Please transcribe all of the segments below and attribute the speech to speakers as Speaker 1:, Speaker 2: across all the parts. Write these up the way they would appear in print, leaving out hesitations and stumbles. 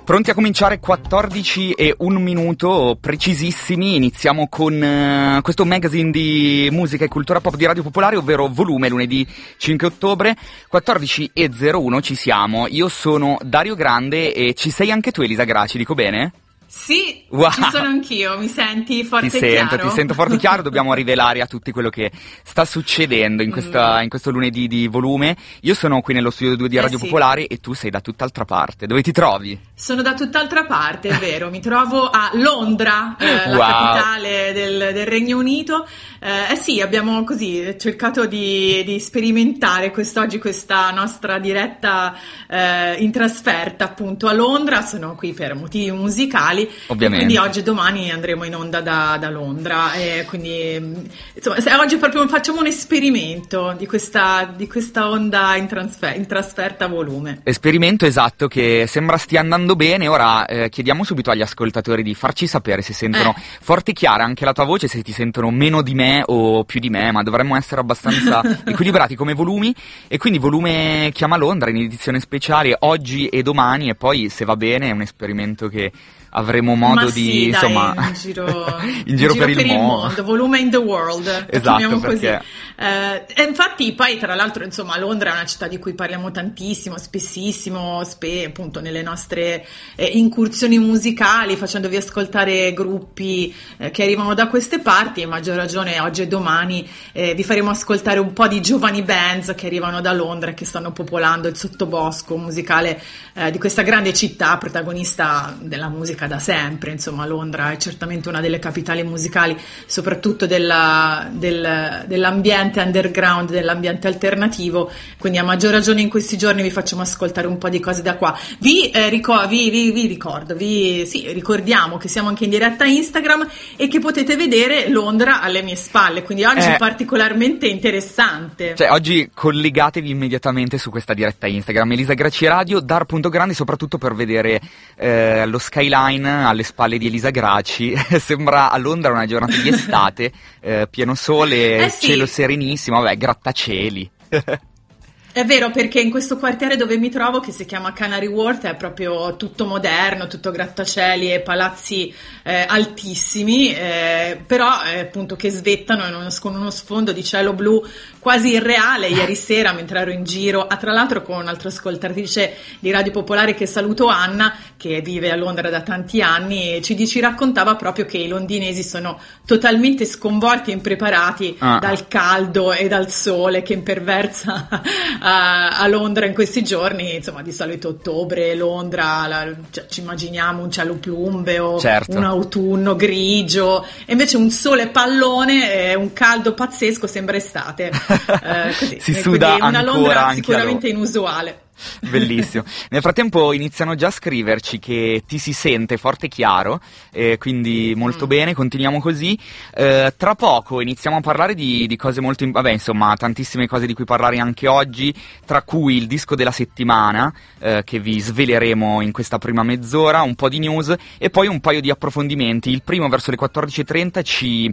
Speaker 1: Pronti a cominciare, 14 e 1 minuto, precisissimi. Iniziamo con questo magazine di musica e cultura pop di Radio Popolare, ovvero Volume, lunedì 5 ottobre, 14 e 01 ci siamo. Io sono Dario Grande e ci sei anche tu, Elisa Graci, dico bene?
Speaker 2: Sì,
Speaker 1: wow.
Speaker 2: Ci sono anch'io, mi senti forte e chiaro?
Speaker 1: Ti sento forte e chiaro, dobbiamo rivelare a tutti quello che sta succedendo in questo lunedì di Volume. Io sono qui nello studio 2 di Radio Popolare e tu sei da tutt'altra parte. Dove ti trovi?
Speaker 2: Sono da tutt'altra parte, è vero, mi trovo a Londra, la capitale del Regno Unito. Sì, abbiamo così cercato di sperimentare quest'oggi questa nostra diretta in trasferta appunto a Londra. Sono qui per motivi musicali.
Speaker 1: Ovviamente.
Speaker 2: Quindi oggi e domani andremo in onda da Londra, e quindi insomma, oggi proprio facciamo un esperimento di questa onda in trasferta Volume.
Speaker 1: Esperimento, esatto, che sembra stia andando bene. Ora chiediamo subito agli ascoltatori di farci sapere se sentono forte e chiara anche la tua voce, se ti sentono meno di me o più di me, ma dovremmo essere abbastanza equilibrati come volumi. E quindi Volume chiama Londra in edizione speciale oggi e domani, e poi se va bene è un esperimento che avremo modo di, insomma, in giro per il mondo.
Speaker 2: Volume in the world,
Speaker 1: esatto, perché
Speaker 2: e infatti poi tra l'altro insomma Londra è una città di cui parliamo tantissimo, spessissimo, appunto nelle nostre incursioni musicali, facendovi ascoltare gruppi che arrivano da queste parti, e a maggior ragione oggi e domani vi faremo ascoltare un po' di giovani bands che arrivano da Londra e che stanno popolando il sottobosco musicale di questa grande città, protagonista della musica da sempre. Insomma, Londra è certamente una delle capitali musicali, soprattutto dell'ambiente underground, dell'ambiente alternativo, quindi a maggior ragione in questi giorni vi facciamo ascoltare un po' di cose da qua. Ricordiamo che siamo anche in diretta Instagram e che potete vedere Londra alle mie spalle, quindi oggi è particolarmente interessante.
Speaker 1: Cioè, oggi collegatevi immediatamente su questa diretta Instagram, Elisa Graci Radio, dar.grandi, soprattutto per vedere lo skyline alle spalle di Elisa Graci. Sembra a Londra una giornata di estate, pieno sole, cielo serenissimo, grattacieli.
Speaker 2: È vero, perché in questo quartiere dove mi trovo, che si chiama Canary Wharf, è proprio tutto moderno, tutto grattacieli e palazzi altissimi, però appunto che svettano con uno sfondo di cielo blu quasi irreale. Ieri sera, mentre ero in giro, tra l'altro con un'altra ascoltatrice di Radio Popolare che saluto, Anna, che vive a Londra da tanti anni, ci raccontava proprio che i londinesi sono totalmente sconvolti e impreparati dal caldo e dal sole che imperversa a Londra in questi giorni. Insomma, di solito ottobre, Londra, ci immaginiamo un cielo plumbeo, un autunno grigio, e invece un sole pallone, un caldo pazzesco, sembra estate. Così.
Speaker 1: Si suda
Speaker 2: una
Speaker 1: ancora,
Speaker 2: Londra
Speaker 1: anche
Speaker 2: sicuramente inusuale.
Speaker 1: Bellissimo. Nel frattempo iniziano già a scriverci che ti si sente forte e chiaro, quindi molto bene, continuiamo così. Tra poco iniziamo a parlare di cose molto insomma, tantissime cose di cui parlare anche oggi, tra cui il disco della settimana, che vi sveleremo in questa prima mezz'ora, un po' di news e poi un paio di approfondimenti. Il primo, verso le 14:30, ci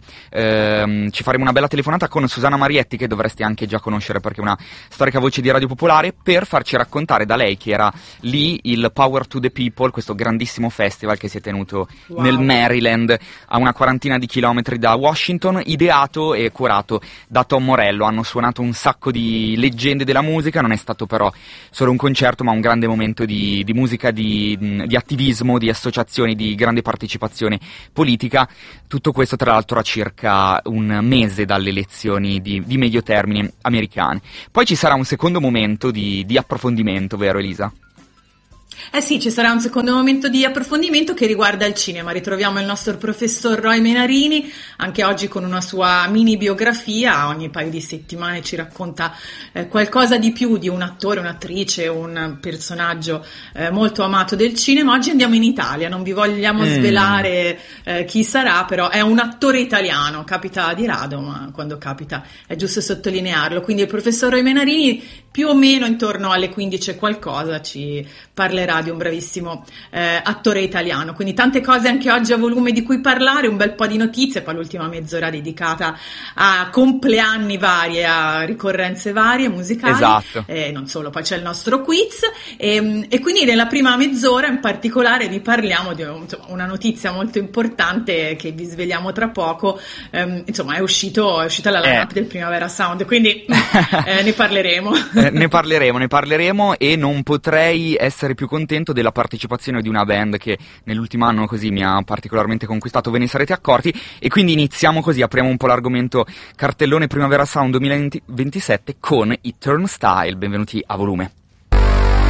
Speaker 1: faremo una bella telefonata con Susanna Marietti, che dovresti anche già conoscere perché è una storica voce di Radio Popolare, per farci raccontare da lei, che era lì, il Power to the People, questo grandissimo festival che si è tenuto nel Maryland, a una quarantina di chilometri da Washington, ideato e curato da Tom Morello. Hanno suonato un sacco di leggende della musica, non è stato però solo un concerto, ma un grande momento di musica, di attivismo, di associazioni, di grande partecipazione politica. Tutto questo tra l'altro a circa un mese dalle elezioni di medio termine americane. Poi ci sarà un secondo momento di approfondimento, vero Elisa?
Speaker 2: Sì, ci sarà un secondo momento di approfondimento che riguarda il cinema. Ritroviamo il nostro professor Roy Menarini, anche oggi con una sua mini biografia. Ogni paio di settimane ci racconta qualcosa di più di un attore, un'attrice, un personaggio molto amato del cinema. Oggi andiamo in Italia, non vi vogliamo svelare chi sarà, però è un attore italiano. Capita di rado, ma quando capita è giusto sottolinearlo. Quindi il professor Roy Menarini, più o meno intorno alle 15 e qualcosa, ci parlerà radio, un bravissimo attore italiano. Quindi tante cose anche oggi a volume di cui parlare, un bel po' di notizie, poi l'ultima mezz'ora dedicata a compleanni vari, a ricorrenze varie musicali.
Speaker 1: Esatto.
Speaker 2: Non solo, poi c'è il nostro quiz e quindi nella prima mezz'ora in particolare vi parliamo di una notizia molto importante che vi svegliamo tra poco. Insomma, è uscita la line-up del Primavera Sound, quindi ne parleremo.
Speaker 1: Ne parleremo e non potrei essere più contento della partecipazione di una band che nell'ultimo anno così mi ha particolarmente conquistato, ve ne sarete accorti, e quindi iniziamo così, apriamo un po' l'argomento cartellone Primavera Sound 2027 con i Turnstile. Benvenuti a Volume.